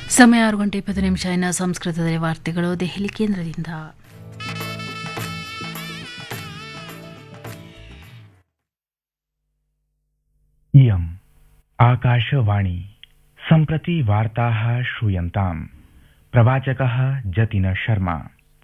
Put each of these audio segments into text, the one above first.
ಸಮಯ 6:20 ಸಂಸ್ಕೃತದಲ್ಲಿ ವಾರ್ತೆಗಳು ದೆಹಲಿ ಕೇಂದ್ರದಿಂದ. इयम् आकाशवाणी सम्प्रति वार्ताः श्रूयन्ताम्. प्रवाचकः जतिन शर्मा.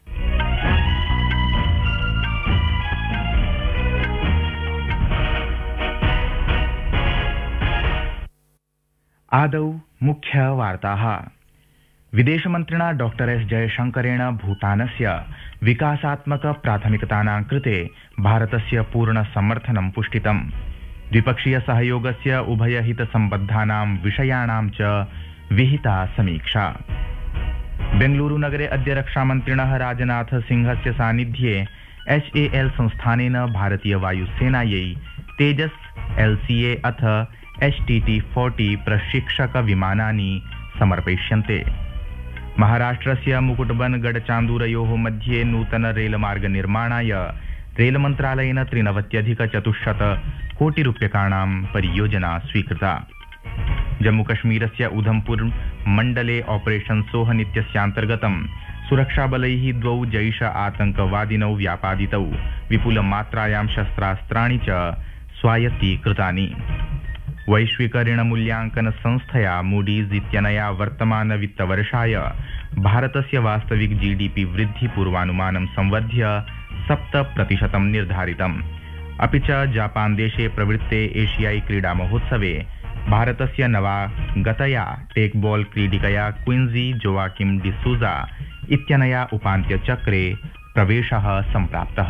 आदौ मुख्य वार्ताः. विदेशमन्त्रिणा डॉक्टर एस जयशंकरेण भूटानस्य विकासात्मक प्राथमिकतानां कृते भारतस्य पूर्ण समर्थनं पुष्टितम्. द्विपक्षीय सहयोगस्य उभयहितसम्बद्धानां विषयाणां च विहिता समीक्षा. बेंगलुरु नगरे अद्य रक्षामन्त्रिणः राजनाथ सिंहस्य सान्निध्ये HAL संस्थानेन भारतीय वायुसेनायै तेजस LCA अथ HTT-40 प्रशिक्षक विमानानि समर्पयिष्यन्ते. महाराष्ट्रस्य मुकुटबन गडचान्दूरयोः मध्ये नूतन रेलमार्ग निर्माणाय रेलमन्त्रालयेन 93,400 कोटिरूप्यकाणां परियोजना स्वीकृता. जम्मूकश्मीरस्य उधमपुर मण्डले ऑपरेशन सोहन इत्यस्यान्तर्गतं सुरक्षाबलैः द्वौ जैश आतङ्कवादिनौ व्यापादितौ विपुलमात्रायां शस्त्रास्त्राणि च स्वायत्तीकृतानि. वैश्विक ऋणमूल्याङ्कन संस्थया मूडीज इत्यनया वर्तमान वित्तवर्षाय भारतस्य वास्तविक GDP वृद्धि पूर्वानुमानं संवर्ध्य 7% निर्धारितम्. अपि च जापान देशे प्रवृत्ते एशियाई क्रीडा महोत्सवे भारतस्य नवागतया टेकबॉल क्रीडिकया क्विन्जी जोआकिम डिसूजा इत्यनया उपान्त्यचक्रे प्रवेशः सम्प्राप्तः.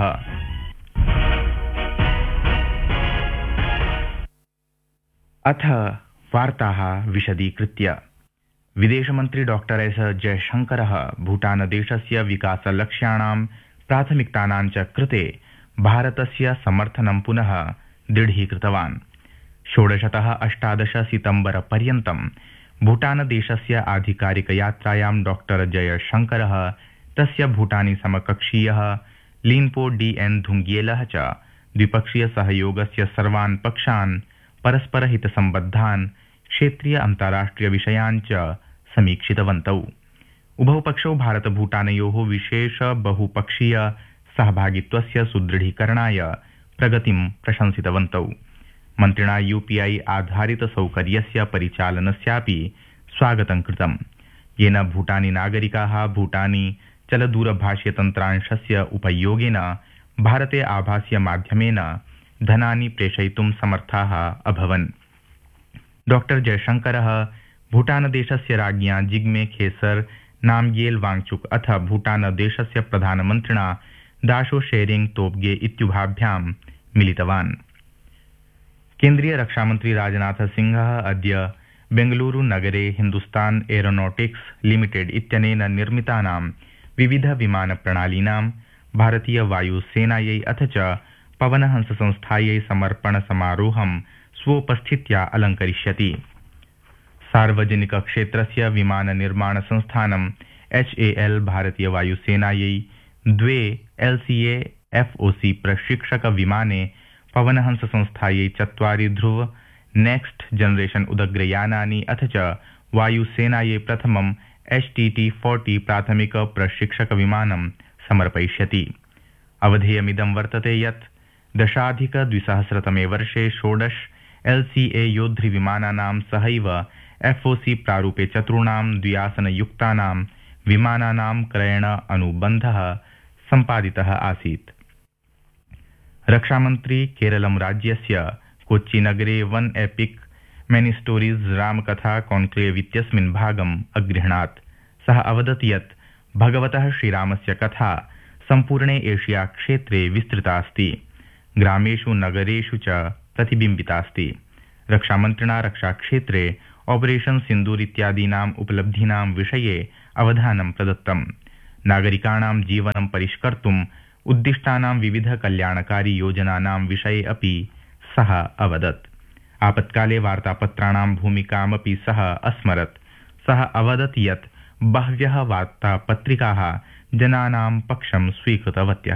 अथ वार्ताः विशदीकृत्य. विदेशमन्त्री डॉक्टर एस जयशंकरः भूटानदेशस्य विकासलक्ष्याणां प्राथमिकतानां च कृते भारतस्य समर्थनं पुनः दृढीकृतवान्. 16तः 18 सितम्बर पर्यन्तं भूटानदेशस्य आधिकारिकयात्रायां डॉक्टर जयशंकरः तस्य भूटानी समकक्षीयः लिन्पो DN धुंग्येलः च द्विपक्षीय सहयोगस्य सर्वान् पक्षान् परस्परहितसम्बद्धान् क्षेत्रीय अन्ताराष्ट्रिय विषयान् च समीक्षितवन्तौ. उभौ पक्षौ भारत भूटानयोः विशेष बहुपक्षीय सहभागित्वस्य सुदृढीकरणाय प्रगतिं प्रशंसितवन्तौ. मन्त्रिणा UPI आधारित सौकर्यस्य परिचालनस्यापि स्वागतं कृतम्, येन भूटानी नागरिकाः भूटानी चलदूरभाषीयतन्त्रांशस्य उपयोगेन भारते आभासीय माध्यमेन धनानि प्रेषयितुं समर्थाः अभवन्. डॉक्टर जयशंकरः भूटानदेशस्य राज्ञा जिग्मे खेसर नामग्येल वांगचुक अथ भूटानदेशस्य प्रधानमन्त्रिणा दाशो शेरिंग तोब्गे इत्युभाभ्यां मिलितवान्. केन्द्रीय रक्षामन्त्री राजनाथ सिंहः अद्य बेंगलुरु नगरे हिन्दुस्तान एरोनॉटिक्स लिमिटेड इत्यनेन निर्मितानां विविध विमानप्रणालीनां भारतीय वायुसेनायै अथ च पवनहंस संस्थायै समर्पण समारोहं स्वोपस्थित्या अलङ्करिष्यति. सार्वजनिक क्षेत्रस्य विमान निर्माण संस्थानं HAL भारतीय वायुसेनायै 2 LCA FOC प्रशिक्षक विमाने पवनहंस संस्थायै 4 ध्रुव नेक्स्ट जनरेशन उदग्रयानानि अथ च वायुसेनायै प्रथमं HTT-40 प्राथमिक प्रशिक्षक विमानं समर्पयिष्यति. अवधेयमिदं वर्तते यत् 10,200 वर्षे 16 LCA योद्धृविमानानां सहैव FOC प्रारूपे 4 द्विआसनयुक्तानां विमानानां क्रयण अनुबन्धः सम्पादितः आसीत्. रक्षामन्त्री केरलं राज्यस्य कोच्चिनगरे 1 एपिक मेनी स्टोरीज रामकथा कॉन्क्लेव इत्यस्मिन् भागम् अगृह्णात्. सः अवदत् यत् भगवतः श्रीरामस्य कथा सम्पूर्णे एशिया क्षेत्रे विस्तृता अस्ति, ग्रामेषु नगरेषु च प्रतिबिम्बितास्ति. रक्षामन्त्रिणा रक्षाक्षेत्रे ऑपरेशन सिन्दूर इत्यादीनाम् उपलब्धीनां विषये अवधानं प्रदत्तम्. नागरिकाणां जीवनं परिष्कर्तुम् उद्दिष्टानां विविध कल्याणकारी योजनानां विषये अपि सः अवदत्. आपत्काले वार्तापत्राणां भूमिकामपि सः अस्मरत्. सः अवदत् यत् बह्व्यः वार्तापत्रिकाः जनानां पक्षं स्वीकृतवत्यः.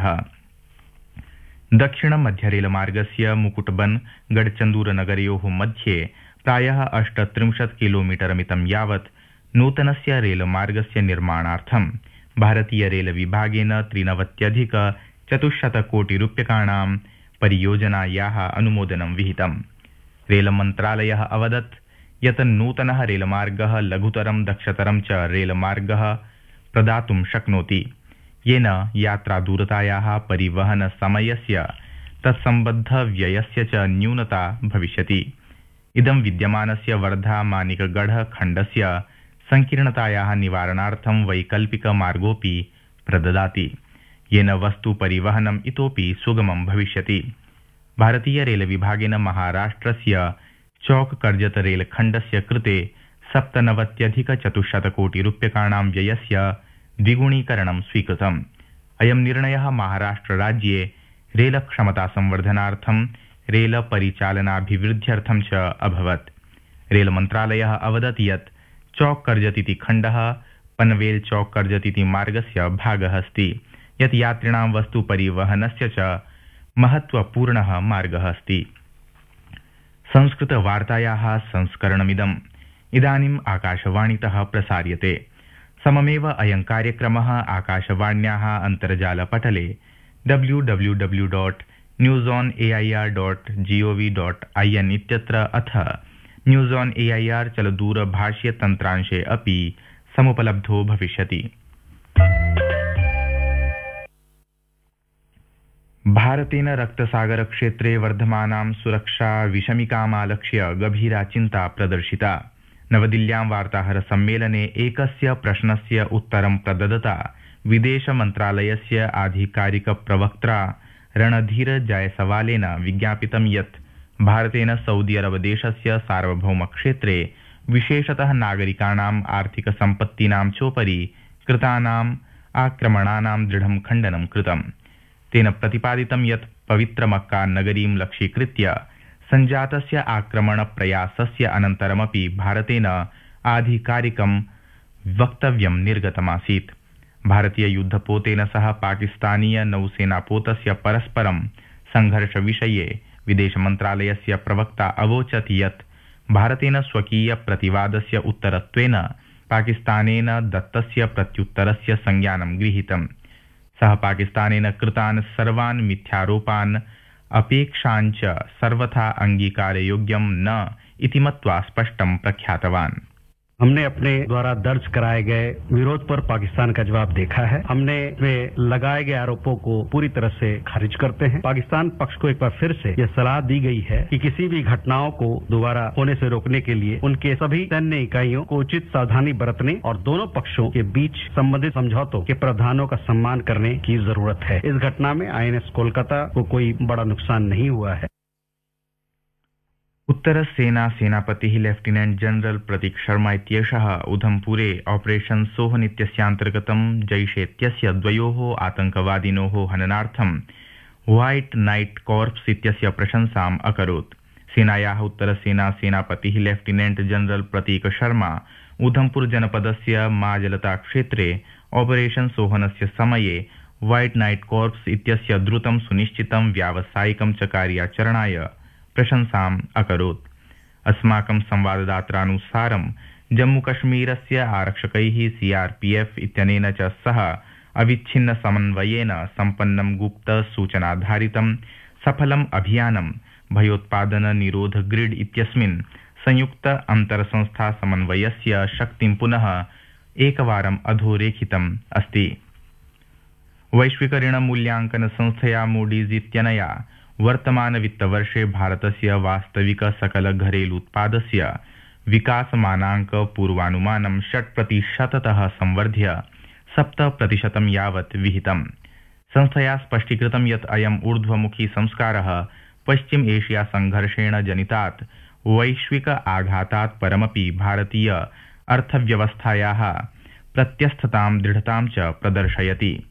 दक्षिण मध्य रेलमार्गस्य मुकुटबन गडचन्दूरनगरयोः मध्ये प्रायः 38 किलोमीटर मितं यावत् नूतनस्य रेलमार्गस्य निर्माणार्थं भारतीय रेलविभागेन 93,400 कोटिरूप्यकाणां परियोजनायाः अनुमोदनं विहितम्। रेलमन्त्रालयः अवदत् यत् नूतनः रेलमार्गः लघुतरं दक्षतरं च रेलमार्गः प्रदातुं शक्नोति, येन यात्रादूरतायाः परिवहनसमयस्य तत्सम्बद्धव्ययस्य च न्यूनता भविष्यति। इदं विद्यमानस्य वर्धा-मानिकगढ़ खण्डस्य संकीर्णतायाः निवारणार्थं वैकल्पिकमार्गोऽपि प्रददाति, येन वस्तुपरिवहनम् इतोपि सुगमं भविष्यति। भारतीय रेलविभागेन महाराष्ट्रस्य चौक कर्जत रेलखण्डस्य कृते 97,400 कोटिरूप्यकाणां व्ययस्य द्विगुणीकरणं स्वीकृतम्। अयं निर्णयः महाराष्ट्रराज्ये रेलक्षमतासंवर्धनार्थं रेलपरिचालनाभिवृद्ध्यर्थं च अभवत्। रेलमन्त्रालयः अवदत् यत् चौक कर्जत इति खण्डः पनवेल चौक कर्जत इति मार्गस्य भागः अस्ति, यत् यात्रिणां वस्तुपरिवहनस्य च महत्वपूर्णः मार्गः अस्ति। संस्कृतवार्तायाः संस्करणमिदम् इदानीम् आकाशवाणीतः प्रसार्यते। सममेव अयं कार्यक्रमः आकाशवाण्याः अन्तर्जालपटले www.newsonair.gov.in इत्यत्र अथ न्यूज़ ऑन एआईआर चलदूरभाष्यतन्त्रांशे अपि समुपलब्धो भविष्यति। भारतेन रक्तसागर क्षेत्रे वर्धमानां सुरक्षा विषमिकामालक्ष्य गभीरा चिन्ता प्रदर्शिता। नवदिल्ल्यां वार्ताहर सम्मेलने एकस्य प्रश्नस्य उत्तरं प्रददता विदेशमन्त्रालयस्य आधिकारिक प्रवक्त्रा रणधीर जायसवालेन विज्ञापितं यत् भारतेन सऊदी अरब देशस्य सार्वभौम क्षेत्रे विशेषतः नागरिकाणाम् आर्थिक सम्पत्तीनां चोपरि कृतानाम् आक्रमणानां दृढं खण्डनं कृतम्। तेन प्रतिपादितं यत् पवित्रमक्का नगरीं लक्ष्यीकृत्य सञ्जातस्य आक्रमणप्रयासस्य अनन्तरमपि भारतेन आधिकारिकं वक्तव्यं निर्गतमासीत्। भारतीययुद्धपोतेन सह पाकिस्तानीय नौसेनापोतस्य परस्परं संघर्षविषये विदेशमन्त्रालयस्य प्रवक्ता अवोचत् यत् भारतेन स्वकीय प्रतिवादस्य उत्तरत्वेन पाकिस्तानेन दत्तस्य प्रत्युत्तरस्य संज्ञानं गृहीतम्। सः पाकिस्तानेन कृतान् सर्वान् मिथ्यारोपान् अपेक्षाञ्च सर्वथा अंगीकारयोग्यं न इति मत्वा स्पष्टं प्रख्यातवान्। हमने अपने द्वारा दर्ज कराए गए विरोध पर पाकिस्तान का जवाब देखा है। हमने वे लगाए गए आरोपों को पूरी तरह से खारिज करते हैं। पाकिस्तान पक्ष को एक बार फिर से यह सलाह दी गई है कि किसी भी घटनाओं को दोबारा होने से रोकने के लिए उनके सभी सैन्य इकाइयों को उचित सावधानी बरतने और दोनों पक्षों के बीच संबंधित समझौतों के प्रावधानों का सम्मान करने की जरूरत है। इस घटना में INS कोलकाता को कोई बड़ा नुकसान नहीं हुआ है। उत्तरसेना सेनापतिः लेफ्टिनेंट जनरल प्रतीक शर्मा इत्येषः उधमपुरे ऑपरेशन सोहन इत्यस्यान्तर्गतं जैशे इत्यस्य द्वयोः आतङ्कवादिनोः हननार्थं व्हाइट नाइट कॉर्प्स इत्यस्य प्रशंसाम् अकरोत्। सेनायाः उत्तरसेना सेनापतिः लेफ्टिनेंट जनरल प्रतीक शर्मा उधमपुर जनपदस्य माजलता क्षेत्रे ऑपरेशन सोहनस्य समये व्हाइट नाइट कॉर्प्स इत्यस्य द्रुतं सुनिश्चितं व्यावसायिकं च कार्याचरणाय प्रशंसाम् अकरोत्। अस्माकं संवाददात्रानुसारं जम्मूकश्मीरस्य आरक्षकैः CRPF इत्यनेन च सह अविच्छिन्न समन्वयेन सम्पन्नं गुप्त सूचनाधारितं सफलम् अभियानं भयोत्पादन निरोध ग्रिड इत्यस्मिन् संयुक्त अंतरसंस्था समन्वयस्य शक्तिं पुनः एकवारम् अधोरेखितम् अस्ति। वैश्विक ऋण मूल्यांकन संस्थया मूडीज इत्यनया वर्तमान वित्तवर्षे भारतस्य वास्तविक सकल घरेलूत्पादस्य विकासमानांक पूर्वानुमानं 6% संवर्ध्य 7% यावत् विहितम्। संस्थया स्पष्टीकृतं यत् अयम् ऊर्ध्वमुखी संस्कारः पश्चिम एशिया संघर्षेण जनितात् वैश्विक आघातात् परमपि भारतीय अर्थव्यवस्थायाः प्रत्यस्थतां दृढतां च प्रदर्शयति।